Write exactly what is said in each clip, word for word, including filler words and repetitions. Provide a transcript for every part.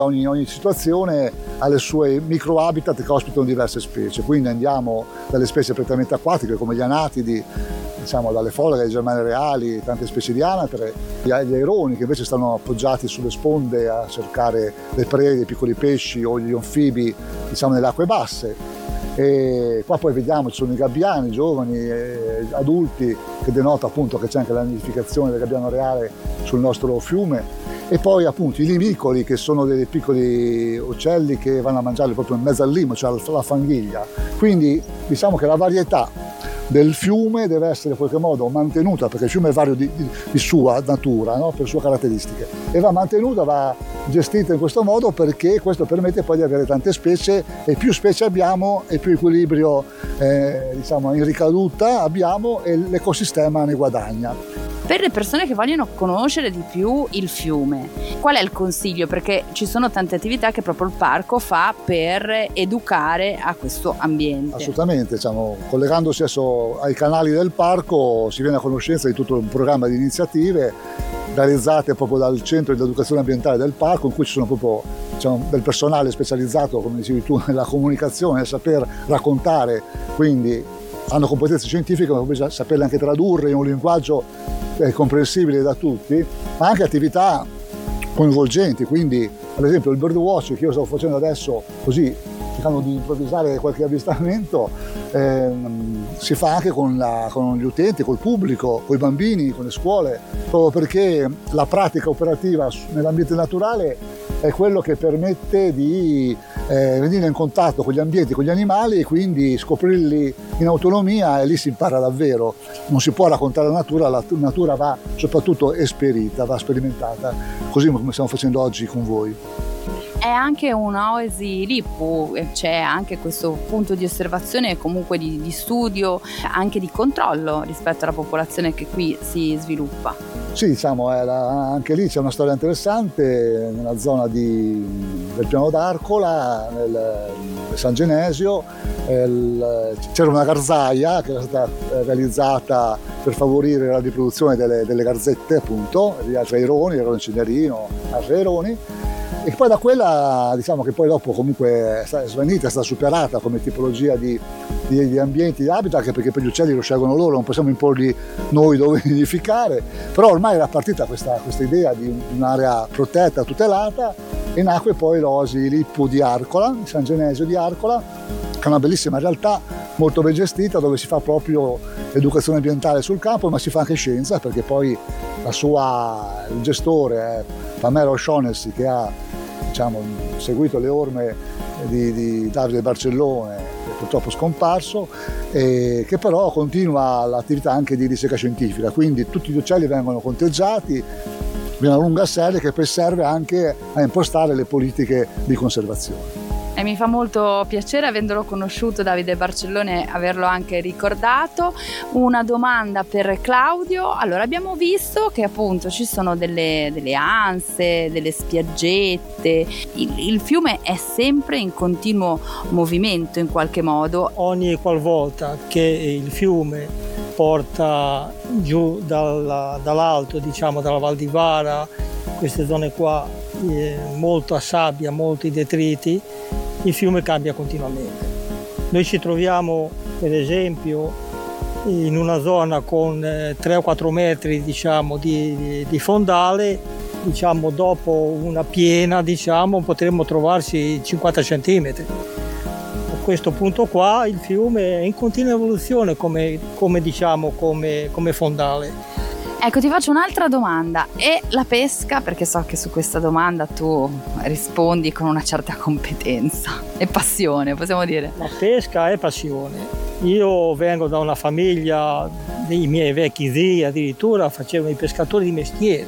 Ogni, ogni situazione ha le sue microhabitat che ospitano diverse specie, quindi andiamo dalle specie prettamente acquatiche come gli anatidi, diciamo dalle folghe, le germane reali, tante specie di anatre, gli aironi che invece stanno appoggiati sulle sponde a cercare le prede, dei piccoli pesci o gli anfibi, diciamo nelle acque basse. E qua poi vediamo ci sono i gabbiani giovani, eh, adulti, che denota appunto che c'è anche la nidificazione del gabbiano reale sul nostro fiume. E poi appunto i limicoli, che sono dei piccoli uccelli che vanno a mangiare proprio in mezzo al limo, cioè la fanghiglia. Quindi diciamo che la varietà del fiume deve essere in qualche modo mantenuta, perché il fiume è vario di, di, di sua natura, no? Per sue caratteristiche, e va mantenuta, va gestita in questo modo, perché questo permette poi di avere tante specie, e più specie abbiamo e più equilibrio eh, diciamo in ricaduta abbiamo e l'ecosistema ne guadagna. Per le persone che vogliono conoscere di più il fiume, qual è il consiglio? Perché ci sono tante attività che proprio il parco fa per educare a questo ambiente. Assolutamente, diciamo, collegandosi adesso ai canali del parco si viene a conoscenza di tutto un programma di iniziative realizzate proprio dal centro di educazione ambientale del parco, in cui ci sono proprio diciamo, del personale specializzato, come dicevi tu, nella comunicazione, nel saper raccontare, quindi hanno competenze scientifiche, ma bisogna saperle anche tradurre in un linguaggio eh, comprensibile da tutti, ma anche attività coinvolgenti, quindi ad esempio il birdwatch che io sto facendo adesso, così cercando di improvvisare qualche avvistamento, ehm, si fa anche con, la, con gli utenti, col pubblico, con i bambini, con le scuole, proprio perché la pratica operativa nell'ambiente naturale è quello che permette di eh, venire in contatto con gli ambienti, con gli animali, e quindi scoprirli in autonomia, e lì si impara davvero. Non si può raccontare la natura, la natura va soprattutto esperita, va sperimentata, così come stiamo facendo oggi con voi. È anche un'oasi Lippu, c'è anche questo punto di osservazione e comunque di, di studio, anche di controllo rispetto alla popolazione che qui si sviluppa. Sì, diciamo, è la, anche lì c'è una storia interessante, nella zona di, del Piano d'Arcola, nel, nel San Genesio, il, c'era una garzaia che era stata realizzata per favorire la riproduzione delle, delle garzette, appunto, di altri aironi, airone cinerino, altri aironi. E poi da quella, diciamo che poi dopo comunque è svanita, è stata superata come tipologia di, di, di ambienti, di habitat, anche perché per gli uccelli lo scelgono loro, non possiamo imporgli noi dove nidificare, però ormai era partita questa, questa idea di un'area protetta, tutelata, e nacque poi l'oasi Lippu di Arcola, di San Genesio di Arcola, che è una bellissima realtà, molto ben gestita, dove si fa proprio educazione ambientale sul campo, ma si fa anche scienza, perché poi la sua, il gestore è Pamela O'Shaughnessy, che ha diciamo, seguito le orme di, di Davide Barcellone, che purtroppo è scomparso, e che però continua l'attività anche di ricerca scientifica, quindi tutti gli uccelli vengono conteggiati, viene una lunga serie che poi serve anche a impostare le politiche di conservazione. E mi fa molto piacere, avendolo conosciuto Davide Barcellone, averlo anche ricordato. Una domanda per Claudio. Allora, abbiamo visto che appunto ci sono delle, delle anse, delle spiaggette. Il, il fiume è sempre in continuo movimento in qualche modo. Ogni qualvolta che il fiume porta giù dalla, dall'alto, diciamo dalla Val di Vara, queste zone qua, eh, molta sabbia, molti detriti, il fiume cambia continuamente. Noi ci troviamo per esempio in una zona con eh, tre o quattro metri diciamo, di, di, di fondale, diciamo, dopo una piena diciamo, potremmo trovarsi cinquanta centimetri. A questo punto qua il fiume è in continua evoluzione come, come, diciamo, come, come fondale. Ecco, ti faccio un'altra domanda. E la pesca? Perché so che su questa domanda tu rispondi con una certa competenza e passione, possiamo dire. La pesca è passione. Io vengo da una famiglia, dei miei vecchi zii addirittura facevano i pescatori di mestiere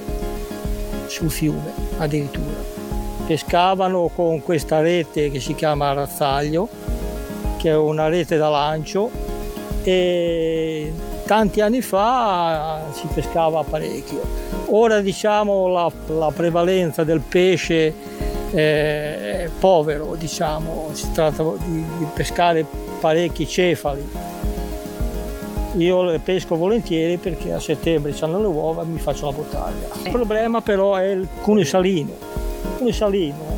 sul fiume, addirittura. Pescavano con questa rete che si chiama razzaglio, che è una rete da lancio, e tanti anni fa si pescava parecchio. Ora diciamo la, la prevalenza del pesce è povero, diciamo, si tratta di, di pescare parecchi cefali. Io le pesco volentieri perché a settembre hanno le uova e mi faccio la bottiglia. Il problema però è il cuneo salino. Il cuneo salino